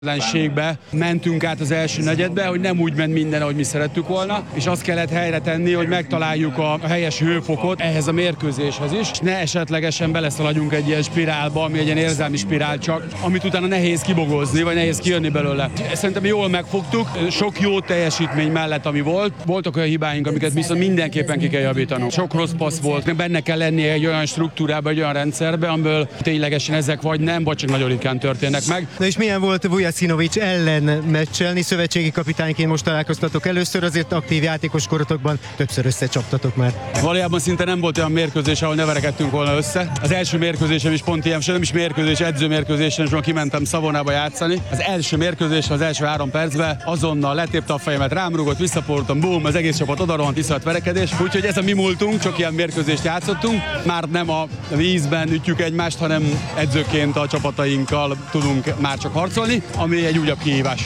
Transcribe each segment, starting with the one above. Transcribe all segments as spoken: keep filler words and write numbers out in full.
Ellenségbe mentünk át az első negyedbe, hogy nem úgy ment minden, ahogy mi szerettük volna, és azt kellett helyre tenni, hogy megtaláljuk a helyes hőfokot ehhez a mérkőzéshez is, és ne esetlegesen beleszaladjunk egy ilyen spirálba, ami egy ilyen érzelmi spirál csak, amit utána nehéz kibogozni, vagy nehéz kijönni belőle. Szerintem jól megfogtuk, sok jó teljesítmény mellett, ami volt. Voltak olyan hibáink, amiket viszont mindenképpen ki kell javítanunk. Sok rossz passz volt, benne kell lennie egy olyan struktúrába, egy olyan rendszerbe, amiből ténylegesen ezek vagy nem, vagy csak nagyon ritkán történnek meg. Na és milyen volt Vujasinovics ellen meccselni? Szövetségi kapitányként most találkoztatok először, azért aktív játékos korotokban többször összecsaptatok már. Valójában szinte nem volt olyan mérkőzés, ahol ne verekedtünk volna össze. Az első mérkőzésem is pont ilyen, nem is mérkőzés, edzőmérkőzésen, és kimentem Savonába játszani. Az első mérkőzés, az első három percben azonnal letépte a fejemet, rám rúgott, visszaportam, bum, az egész csapat odarohant, visszaött verekedés. Úgyhogy ez a mi múltunk, csak ilyen mérkőzést játszottunk. Már nem a vízben ütjük egymást, hanem edzőként a csapatainkkal tudunk már csak harcolni, ami egy újabb kihívás.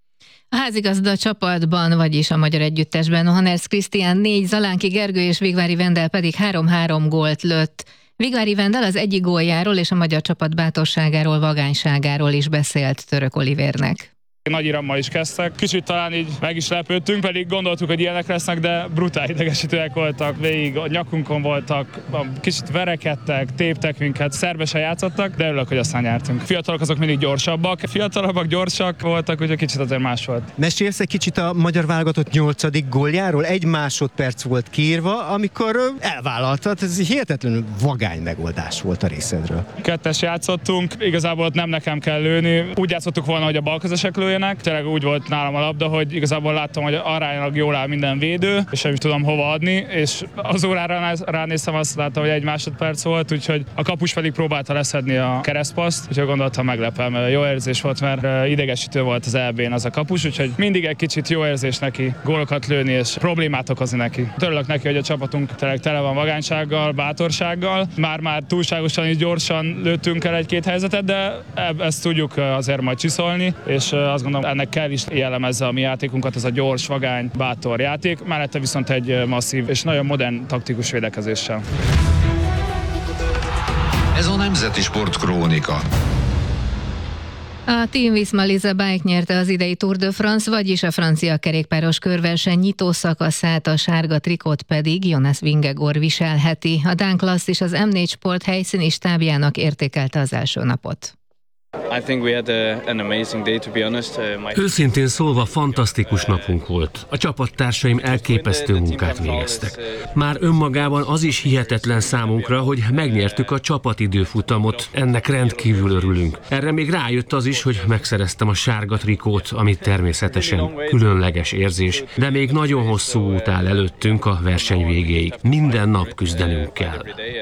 A házigazda csapatban, vagyis a magyar együttesben Haners Krisztián négy, Zalánki Gergő és Vigvári Vendel pedig három-három gólt lőtt. Vigvári Vendel az egyik góljáról és a magyar csapat bátorságáról, vagányságáról is beszélt Török Olivérnek. Nagy irammal is kezdtek. Kicsit talán így meg is lepődtünk, pedig gondoltuk, hogy ilyenek lesznek, de brutál idegesítőek voltak. Végig a nyakunkon voltak, kicsit verekedtek, téptek minket, szervesen játszottak, de örülök, hogy aztán nyertünk. Fiatalok azok mindig gyorsabbak, fiatalabbak gyorsak voltak, úgyhogy kicsit azért más volt. Mesélsz egy kicsit a magyar válogatott nyolcadik góljáról? Egy másodperc volt kiírva, amikor elvállaltad, ez egy hihetetlenül vagány megoldás volt a részedről. Kettes játszottunk, igazából ott nem nekem kell lőni. Úgy játszottuk volna, hogy a balkezesek lőjenek. Tényleg úgy volt nálam a labda, hogy igazából láttam, hogy aránylag jól áll minden védő, és nem is tudom hova adni, és az órára ránéztem, azt láttam, hogy egy másodperc volt, úgyhogy a kapus pedig próbálta leszedni a keresztpaszt, úgyhogy gondoltam, meglepem. Jó érzés volt, mert idegesítő volt az é bén az a kapus, úgyhogy mindig egy kicsit jó érzés neki gólokat lőni és problémát okozni neki. Örülök neki, hogy a csapatunk tényleg tele van vagánysággal, bátorsággal. Már-már túlságosan is gyorsan lőttünk el egy-két helyzetet, de ezt tudjuk azért majd csiszolni, és azt gondolom, ennek kell is jellemezze a mi játékunkat, ez a gyors, vagány, bátor játék, mellette viszont egy masszív és nagyon modern taktikus védekezéssel. Ez a Nemzeti Sport Krónika. A Team Visma Lease Bike nyerte az idei Tour de France, vagyis a francia kerékpáros körverseny nyitó szakaszát, a sárga trikót pedig Jonas Vingegaard viselheti. A Dán Klassz és az em négy Sport helyszíni stábjának értékelte az első napot. Őszintén szólva fantasztikus napunk volt. A csapattársaim elképesztő munkát végeztek. Már önmagában az is hihetetlen számunkra, hogy megnyertük a csapatidőfutamot, ennek rendkívül örülünk. Erre még rájött az is, hogy megszereztem a sárga trikót, ami természetesen különleges érzés, de még nagyon hosszú út áll előttünk a verseny végéig. Minden nap küzdenünk kell.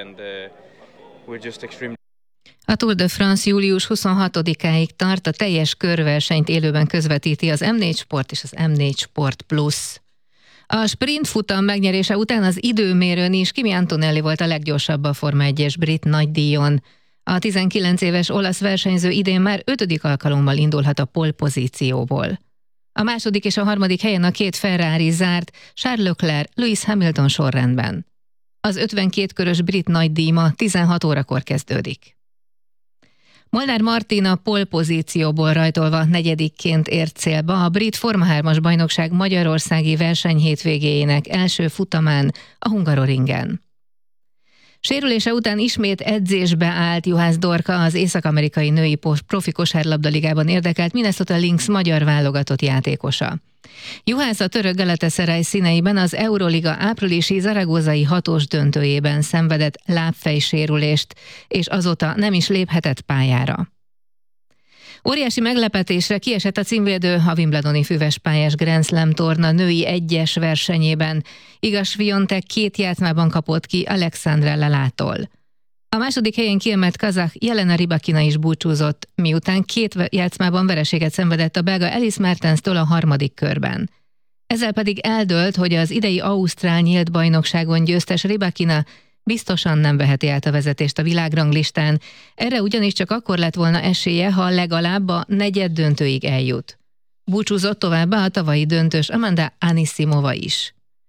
A Tour de France július huszonhatodikáig tart, a teljes körversenyt élőben közvetíti az em négy Sport és az em négy Sport Plus. A sprint futam megnyerése után az időmérőn is Kimi Antonelli volt a leggyorsabb a Forma egyes brit nagydíjon. A tizenkilenc éves olasz versenyző idén már ötödik alkalommal indulhat a pole pozícióból. A második és a harmadik helyen a két Ferrari zárt, Charles Leclerc, Lewis Hamilton sorrendben. Az ötvenkét körös brit nagydíj ma tizenhat órakor kezdődik. Molnár Martin a pole pozícióból rajtolva negyedikként ért célba a brit Forma hármas bajnokság magyarországi versenyhétvégéjének első futamán, a Hungaroringen. Sérülése után ismét edzésbe állt Juhász Dorka, az észak-amerikai női profi kosárlabdaligában érdekelt Minnesota Lynx magyar válogatott játékosa. Juhász a török Galatasaray színeiben az Euroliga áprilisi zaragozai hatós döntőjében szenvedett lábfejsérülést, és azóta nem is léphetett pályára. Óriási meglepetésre kiesett a címvédő a wimbledoni füvespályás Grand Slam torna női egyes versenyében. Iga Swiatek két játszmában kapott ki Alexandra Lalától. A második helyen kiemelt kazah Jelena Rybakina is búcsúzott, miután két játszmában vereséget szenvedett a belga Elise Mertenstől a harmadik körben. Ezzel pedig eldőlt, hogy az idei ausztrál nyílt bajnokságon győztes Rybakina biztosan nem veheti át a vezetést a világranglistán, erre ugyanis csak akkor lett volna esélye, ha legalább a negyed döntőig eljut. Búcsúzott továbbá a tavalyi döntős Amanda Anisimova is.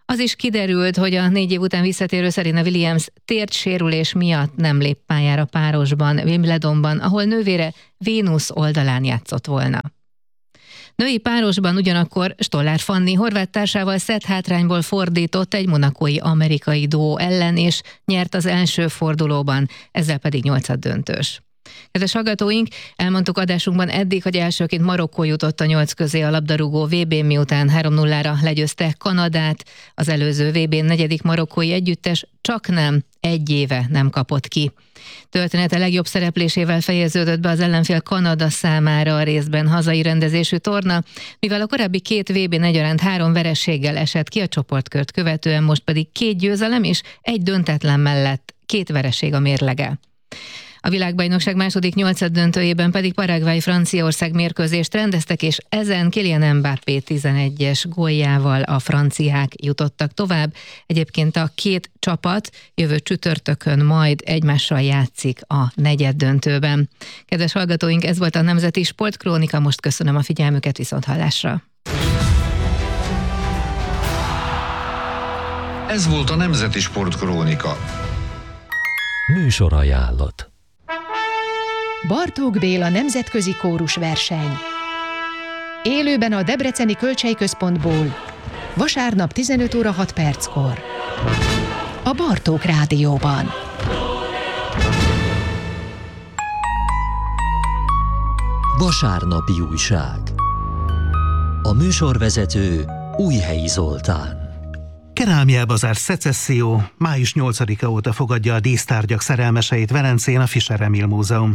Az is kiderült, hogy a négy év után visszatérő Serena Williams térdsérülés miatt nem lép pályára párosban, Wimbledonban, ahol nővére Vénusz oldalán játszott volna. Női párosban ugyanakkor Stollár Fanni horvát társával szett hátrányból fordított egy monakói amerikai duó ellen, és nyert az első fordulóban, ezzel pedig nyolcad döntős. Kedves hallgatóink, elmondtuk adásunkban eddig, hogy elsőként Marokkó jutott a nyolc közé a labdarúgó vé bén, miután három nullára legyőzte Kanadát. Az előző vé bén negyedik marokkói együttes csaknem egy éve nem kapott ki. Története legjobb szereplésével fejeződött be az ellenfél Kanada számára a részben hazai rendezésű torna, mivel a korábbi két vé bén egyaránt három vereséggel esett ki a csoportkört követően, most pedig két győzelem és egy döntetlen mellett két vereség a mérlege. A világbajnokság második nyolcad döntőjében pedig Paraguay-Franciaország mérkőzést rendeztek, és ezen Kylian Mbappé tizenegyes góljával a franciák jutottak tovább. Egyébként a két csapat jövő csütörtökön majd egymással játszik a negyed döntőben. Kedves hallgatóink, ez volt a Nemzeti Sportkrónika, most köszönöm a figyelmüket, viszonthallásra. Ez volt a Nemzeti Sportkrónika. Műsorajánlat. Bartók Béla nemzetközi kórus verseny. Élőben a Debreceni Kölcsey Központból, vasárnap tizenöt óra hat perckor. A Bartók Rádióban. Vasárnapi újság. A műsorvezető Újhelyi Zoltán. Kerámia Bazár Szecesszió május nyolcadika óta fogadja a dísztárgyak szerelmeseit Velencén a Fischer Emil Múzeum.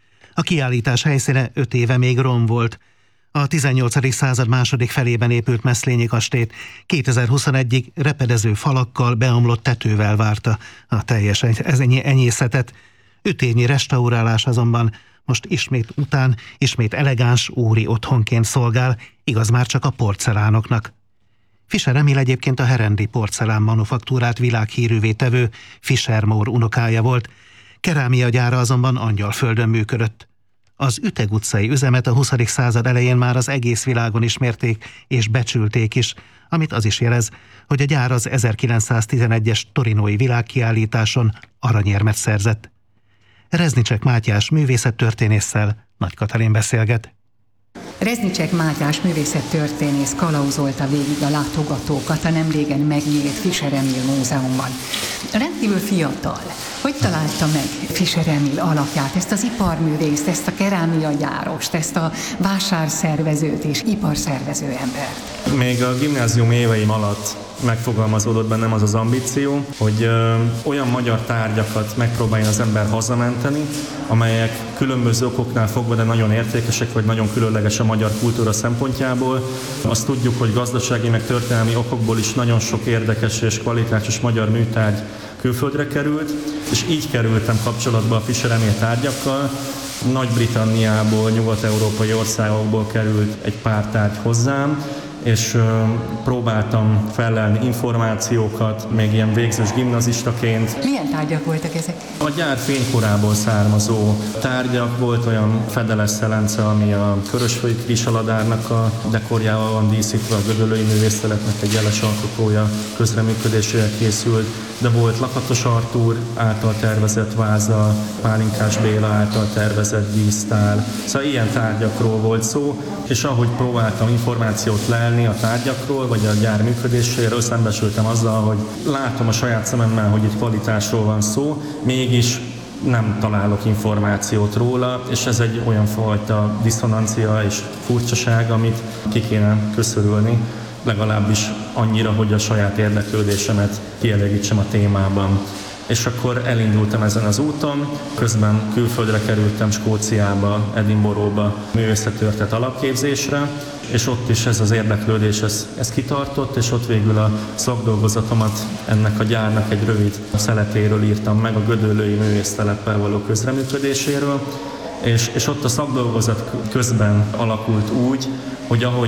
A kiállítás helyszíne öt éve még rom volt. A tizennyolcadik század második felében épült Meszlényi kastélyt kétezer-huszonegyig repedező falakkal, beomlott tetővel várta a teljes enyészetet. Öt évnyi restaurálás azonban most ismét után ismét elegáns úri otthonként szolgál, igaz már csak a porcelánoknak. Fischer Emil egyébként a herendi porcelán manufaktúrát világhírűvé tevő Fischer Mór unokája volt, kerámia gyára azonban Angyalföldön működött. Az Üteg utcai üzemet a huszadik század elején már az egész világon ismerték és becsülték is, amit az is jelez, hogy a gyár az ezerkilencszáztizenegyes torinói világkiállításon aranyérmet szerzett. Reznicsek Mátyás művészettörténésszel Nagy Katalin beszélget. Reznicsek Mátyás művészettörténész kalauzolta végig a látogatókat a nemrégen megnyílt Fischer Emil Múzeumban. Rendkívül fiatal. Hogy találta meg Fischer Emil alakját, ezt az iparművészt, ezt a kerámiagyárost, ezt a vásárszervezőt és iparszervező embert? Még a gimnázium éveim alatt megfogalmazódott bennem az az ambíció, hogy ö, olyan magyar tárgyakat megpróbáljon az ember hazamenteni, amelyek különböző okoknál fogva, de nagyon értékesek, vagy nagyon különleges a magyar kultúra szempontjából. Azt tudjuk, hogy gazdasági, meg történelmi okokból is nagyon sok érdekes és kvalitásos magyar műtárgy külföldre került, és így kerültem kapcsolatba a Fischer Emil tárgyakkal. Nagy-Britanniából, nyugat-európai országokból került egy pár tárgy hozzám, és ö, próbáltam fellelni információkat, még ilyen végzős gimnazistaként. Milyen tárgyak voltak ezek? A gyár fénykorából származó tárgyak, volt olyan fedeles szelence, ami a Körösfői Krisaladárnak a dekorjával van díszítve, a Gödöllői Művészteletnek egy jeles alkotója közreműködésére készült, de volt Lakatos Artúr által tervezett váza, Pálinkás Béla által tervezett dísztár. Szóval ilyen tárgyakról volt szó, és ahogy próbáltam információt lelni a tárgyakról, vagy a gyár működéséről, szembesültem azzal, hogy látom a saját szememmel, hogy itt kvalitásról van szó, mégis nem találok információt róla, és ez egy olyan fajta diszonancia és furcsaság, amit ki kéne köszörülni, legalábbis annyira, hogy a saját érdeklődésemet kielégítsem a témában. És akkor elindultam ezen az úton, közben külföldre kerültem Skóciába, Edinburghba művészettörténet alapképzésre, és ott is ez az érdeklődés, ez, ez kitartott, és ott végül a szakdolgozatomat ennek a gyárnak egy rövid szeletéről írtam meg, a Gödöllői Művészteleppel való közreműködéséről, és, és ott a szakdolgozat közben alakult úgy, hogy ahogy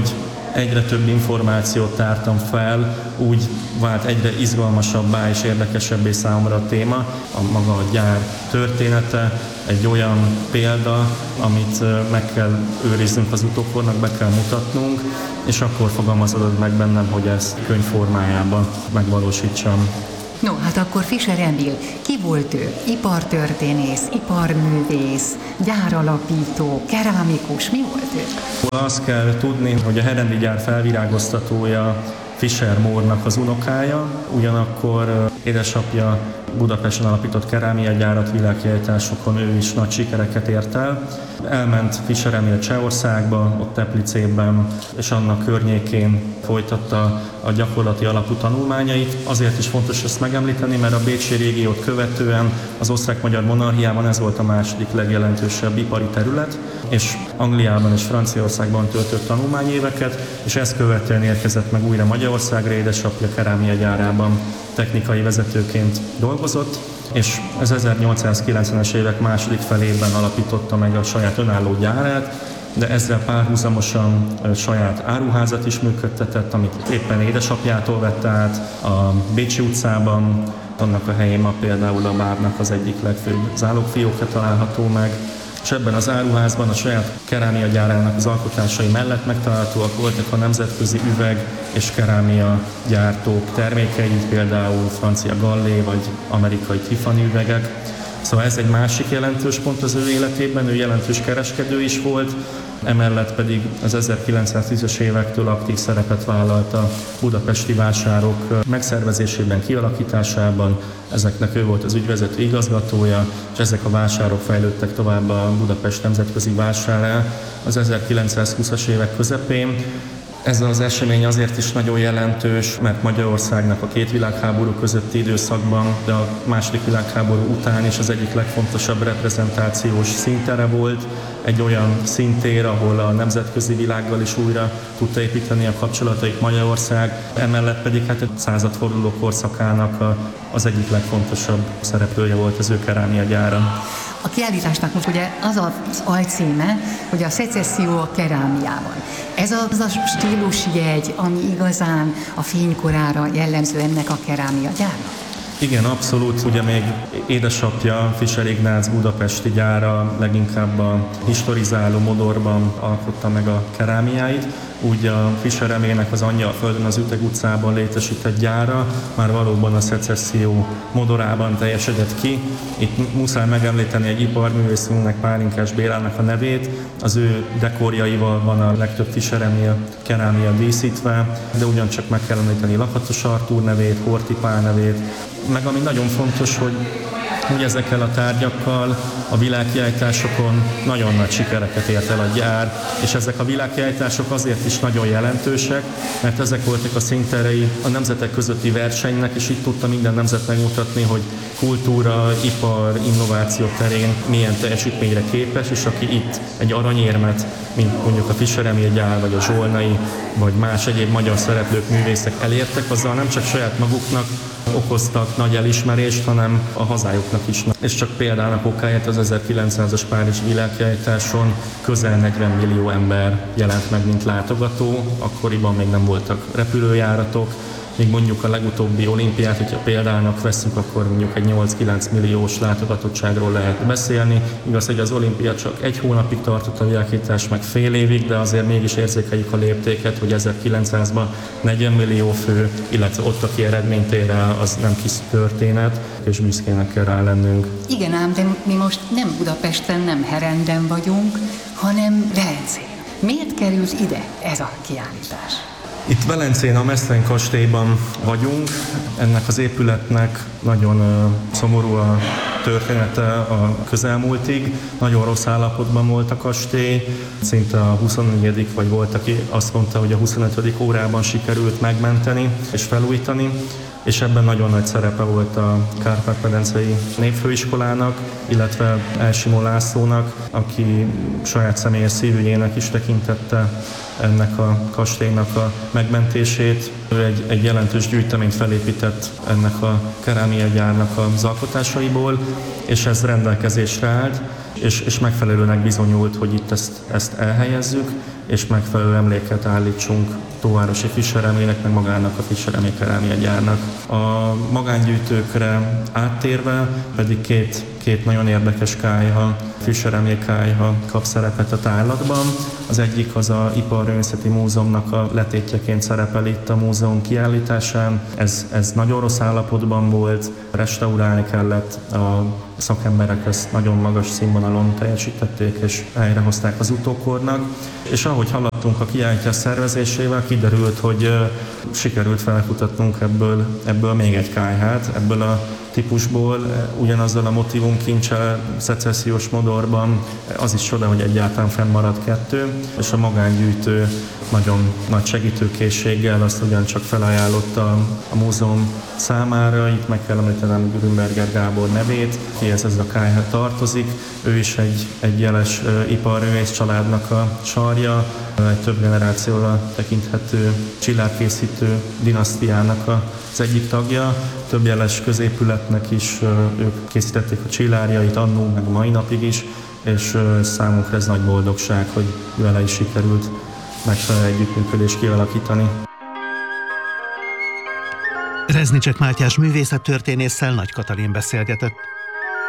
egyre több információt tártam fel, úgy vált egyre izgalmasabbá és érdekesebbé számomra a téma, a maga a gyár története, egy olyan példa, amit meg kell őriznünk az utókornak, be kell mutatnunk, és akkor fogalmazódott meg bennem, hogy ezt könyv formájában megvalósítsam. No, hát akkor Fischer Emil, ki volt ő? Ipartörténész, iparművész, gyáralapító, kerámikus, mi volt ő? Azt kell tudni, hogy a Herendi gyár felvirágoztatója Fischer Mórnak az unokája, ugyanakkor édesapja Budapesten alapított kerámiagyárat, világkiállításokon ő is nagy sikereket ért el. Elment Fischer Emil Csehországba, ott Teplicében és annak környékén folytatta a gyakorlati alapú tanulmányait. Azért is fontos ezt megemlíteni, mert a bécsi régiót követően az osztrák-magyar monarchiában ez volt a második legjelentősebb ipari terület, és Angliában és Franciaországban töltött tanulmányéveket, és ezt követően érkezett meg újra Magyarországra, édesapja kerámiagyárában technikai vezetőként dolgozott, és az ezernyolcszázkilencvenes évek második felében alapította meg a saját önálló gyárát, de ezzel párhuzamosan saját áruházat is működtetett, amit éppen édesapjától vette át a Bécsi utcában, annak a helyén ma például a bárnak az egyik legfőbb zálogfiókja található meg, és ebben az áruházban a saját kerámiagyárának az alkotásai mellett megtalálhatóak voltak a nemzetközi üveg és kerámia gyártók termékei, például francia Gallé vagy amerikai Tiffany üvegek. Szóval ez egy másik jelentős pont az ő életében, ő jelentős kereskedő is volt, emellett pedig az ezerkilencszáztízes évektől aktív szerepet vállalt a budapesti vásárok megszervezésében, kialakításában. Ezeknek ő volt az ügyvezető igazgatója, és ezek a vásárok fejlődtek tovább a Budapest nemzetközi vásárá az ezerkilencszázhúszas évek közepén. Ez az esemény azért is nagyon jelentős, mert Magyarországnak a két világháború közötti időszakban, de a második világháború után is az egyik legfontosabb reprezentációs színtere volt, egy olyan színtér, ahol a nemzetközi világgal is újra tudta építeni a kapcsolatait Magyarország, emellett pedig hát a századforduló korszakának a, az egyik legfontosabb szereplője volt az ő kerámiagyára. A kiállításnak most ugye az az alcíme, hogy a szecesszió a kerámiában. Ez az a stílusjegy, ami igazán a fénykorára jellemző ennek a kerámiagyárnak? Igen, abszolút. Ugye még édesapja, Fischer Ignác budapesti gyára leginkább a historizáló modorban alkotta meg a kerámiáit. Úgy a Fischer Emilnek az anyja a földön az Üteg utcában létesített gyára már valóban a szecesszió modorában teljesedett ki. Itt muszáj megemlíteni egy iparművészünknek, Pálinkás Bélának a nevét. Az ő dekorjaival van a legtöbb Fischer Emil kerámia díszítve, de ugyancsak meg kell említeni Lakatos Artúr nevét, Horthy Pál nevét, meg ami nagyon fontos, hogy hogy ezekkel a tárgyakkal a világkiállításokon nagyon nagy sikereket ért el a gyár, és ezek a világkiállítások azért is nagyon jelentősek, mert ezek voltak a színterei a nemzetek közötti versenynek, és itt tudta minden nemzet megmutatni, hogy kultúra, ipar, innováció terén milyen teljesítményre képes, és aki itt egy aranyérmet, mint mondjuk a Fischer Emil gyár, vagy a Zsolnai, vagy más egyéb magyar szereplők, művészek elértek, azzal nem csak saját maguknak okoztak nagy elismerést, hanem a hazájuknak is. És csak példának okáért az ezerkilencszázas Párizsi világkiállításon közel negyven millió ember jelent meg, mint látogató. Akkoriban még nem voltak repülőjáratok, még mondjuk a legutóbbi olimpiát, hogyha példának vesszük, akkor mondjuk egy nyolc-kilenc milliós látogatottságról lehet beszélni. Igaz, hogy az olimpia csak egy hónapig tartott, a világkiállítás meg fél évig, de azért mégis érzékeljük a léptéket, hogy ezerkilencszázban negyven millió fő, illetve ott, aki eredményt ér el, az nem kis történet, és büszkének kell rá lennünk. Igen ám, de mi most nem Budapesten, nem Herenden vagyunk, hanem Velencén. Miért került ide ez a kiállítás? Itt Velencén a Mesztelen kastélyban vagyunk. Ennek az épületnek nagyon uh, szomorú a története a közelmúltig. Nagyon rossz állapotban volt a kastély. Szinte a huszonnegyedik vagy volt, aki azt mondta, hogy a huszonötödik órában sikerült megmenteni és felújítani. És ebben nagyon nagy szerepe volt a Kárpát-medencei Népfőiskolának, illetve Elsimó Lászlónak, aki saját személyes szívügyének is tekintette ennek a kastélynak a megmentését. Ő egy, egy jelentős gyűjteményt felépített ennek a kerámiagyárnak az alkotásaiból, és ez rendelkezésre állt. és, és megfelelőnek bizonyult, hogy itt ezt, ezt elhelyezzük, és megfelelő emléket állítsunk Tóvárosi Fischer Emlének, meg magának a Fischer Emlék Kerámia gyárnak. A magángyűjtőkre áttérve pedig két, két nagyon érdekes kályha, Fischer Emlék kályha kap szerepet a tárlatban. Az egyik az a Iparművészeti Múzeumnak a letétjeként szerepel itt a múzeum kiállításán. Ez, ez nagyon rossz állapotban volt, restaurálni kellett, a szakemberek ezt nagyon magas színvonalon teljesítették és helyrehozták az utókornak. És ahogy haladtunk a kiállítás szervezésével, kiderült, hogy sikerült felkutatnunk ebből, ebből még egy kályhát, ebből a típusból, ugyanazzal a motivumkincsel, szecessziós modorban. Az is csoda, hogy egyáltalán fennmaradt kettő, és a magángyűjtő nagyon nagy segítőkészséggel azt ugyancsak felajánlotta a múzeum számára. Itt meg kell említenem Grünberger Gábor nevét, kihez ez a kályha tartozik. Ő is egy, egy jeles iparművész családnak a sarja, egy több generációra tekinthető csillárkészítő dinasztiának az egyik tagja. Több jeles középületnek is ők készítették a csillárjait annó, meg a mai napig is, és számunkra ez nagy boldogság, hogy vele is sikerült megfelelő együttműködést kialakítani. Reznicek Mátyás művészettörténésszel Nagy Katalin beszélgetett.